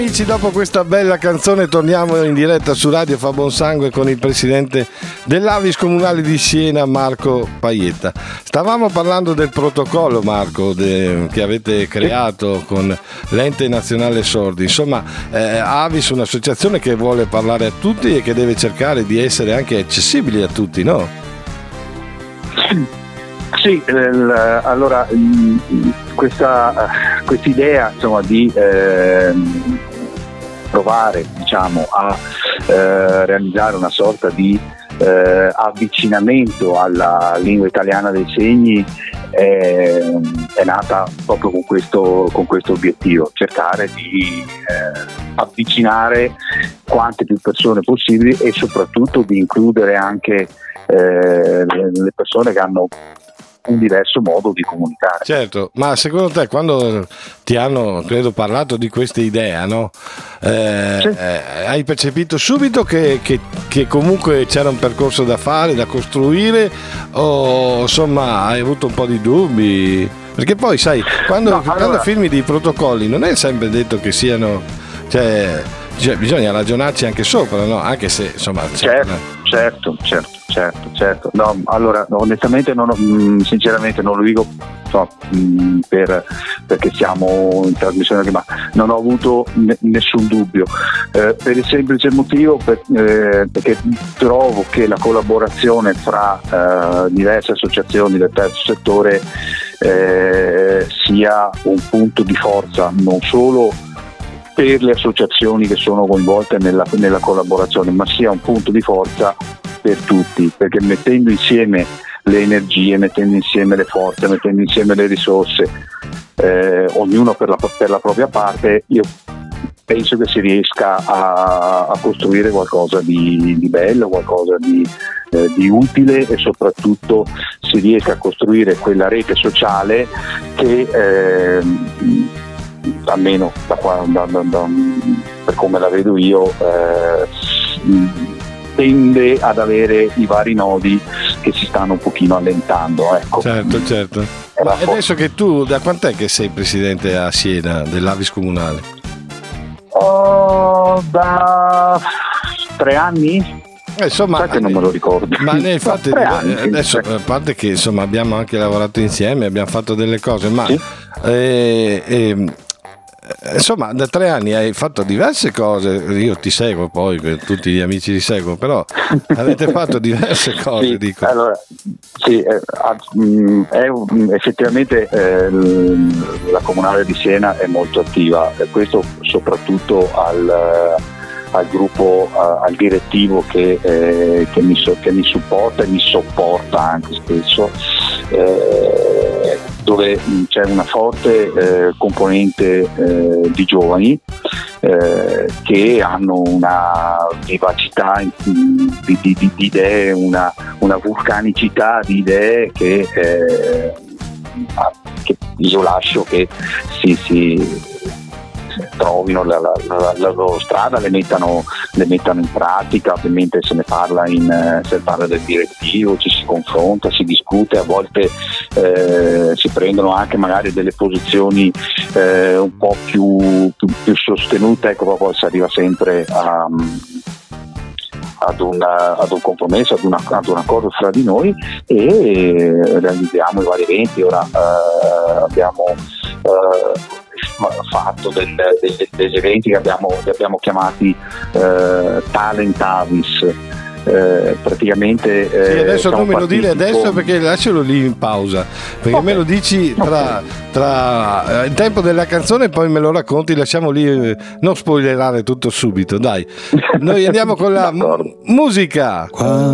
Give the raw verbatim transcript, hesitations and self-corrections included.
Amici, dopo questa bella canzone torniamo in diretta su Radio Fa Buon Sangue con il presidente dell'Avis Comunale di Siena, Marco Paietta. Stavamo parlando del protocollo, Marco, de, che avete creato con l'Ente Nazionale Sordi. Insomma, eh, Avis è un'associazione che vuole parlare a tutti e che deve cercare di essere anche accessibili a tutti, no? Sì, l- allora questa idea insomma di eh, provare diciamo a eh, realizzare una sorta di eh, avvicinamento alla lingua italiana dei segni è, è nata proprio con questo, con questo obiettivo, cercare di eh, avvicinare quante più persone possibili e soprattutto di includere anche eh, le persone che hanno un diverso modo di comunicare. Certo, ma secondo te quando ti hanno, credo, parlato di questa idea, no? Eh, sì. eh, hai percepito subito che, che, che comunque c'era un percorso da fare, da costruire, o insomma hai avuto un po' di dubbi? Perché poi sai, quando, no, quando allora... firmi dei protocolli non è sempre detto che siano, cioè, cioè bisogna ragionarci anche sopra, no? Anche se insomma certo, certo, certo, certo, certo. No, allora onestamente non ho, sinceramente non lo dico no, per, perché siamo in trasmissione, ma non ho avuto ne, nessun dubbio eh, per il semplice motivo per, eh, perché trovo che la collaborazione fra eh, diverse associazioni del terzo settore eh, sia un punto di forza non solo per le associazioni che sono coinvolte nella, nella collaborazione, ma sia un punto di forza per tutti, perché mettendo insieme le energie, mettendo insieme le forze, mettendo insieme le risorse, eh, ognuno per la, per la propria parte, io penso che si riesca a, a costruire qualcosa di, di bello, qualcosa di, eh, di utile e soprattutto si riesca a costruire quella rete sociale che eh, almeno da qua, da, da, da, per come la vedo io eh, tende ad avere i vari nodi che si stanno un pochino allentando, ecco. Certo, certo. Ma adesso che tu, da quant'è che sei presidente a Siena dell'Avis Comunale? Oh, da tre anni? Eh, insomma, sai che non me lo ricordo. Ma infatti no, anni, adesso a parte che insomma abbiamo anche lavorato insieme, abbiamo fatto delle cose, ma sì? eh, eh, insomma da tre anni hai fatto diverse cose, io ti seguo, poi per tutti gli amici ti seguo, però avete fatto diverse cose. Sì, dico. Allora, sì, eh, è, effettivamente eh, la Comunale di Siena è molto attiva, e questo soprattutto al al gruppo, uh, al direttivo che, eh, che, mi so, che mi supporta e mi sopporta anche spesso, eh, dove c'è una forte eh, componente eh, di giovani eh, che hanno una vivacità di, di, di idee, una, una vulcanicità di idee che, eh, che io lascio che si, si trovino la, la, la, la loro strada, le mettano, le mettano in pratica. Ovviamente se ne parla in, se ne parla del direttivo, ci si confronta, si discute, a volte eh, si prendono anche magari delle posizioni eh, un po' più, più, più sostenute, ecco, poi si arriva sempre a Ad, una, ad un compromesso, ad, una, ad un accordo fra di noi e realizziamo i vari eventi. Ora eh, abbiamo eh, fatto del, del, degli eventi che abbiamo, che abbiamo chiamati eh, Talent Avis. Eh, praticamente eh, sì, adesso non me lo dire adesso con... perché lascialo lì in pausa, perché okay. me lo dici tra, tra il tempo della canzone e poi me lo racconti, lasciamo lì, eh, non spoilerare tutto subito, dai. Noi andiamo con la m- musica.